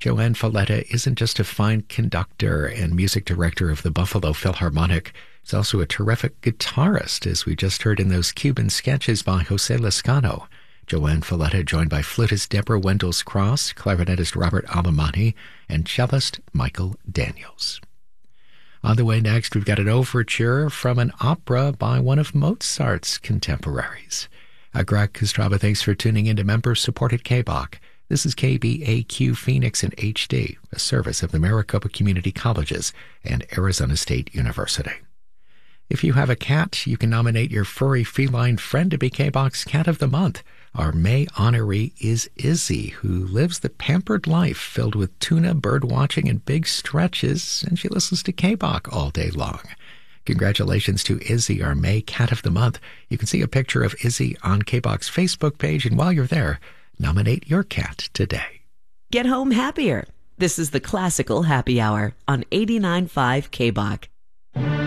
Joanne Falletta isn't just a fine conductor and music director of the Buffalo Philharmonic. She's also a terrific guitarist, as we just heard in those Cuban sketches by Jose Lescano. Joanne Falletta, joined by flutist Deborah Wendell-Cross, clarinetist Robert Alemani, and cellist Michael Daniels. On the way next, we've got an overture from an opera by one of Mozart's contemporaries. Greg Kostraba, thanks for tuning in to member-supported KBOC. This is KBAQ Phoenix in HD, a service of the Maricopa Community Colleges and Arizona State University. If you have a cat, you can nominate your furry feline friend to be KBOC's Cat of the Month. Our May honoree is Izzy, who lives the pampered life filled with tuna, bird watching, and big stretches, and she listens to KBOC all day long. Congratulations to Izzy, our May Cat of the Month. You can see a picture of Izzy on KBOC's Facebook page, and while you're there, nominate your cat today. Get home happier. This is the Classical Happy Hour on 89.5 KBOC.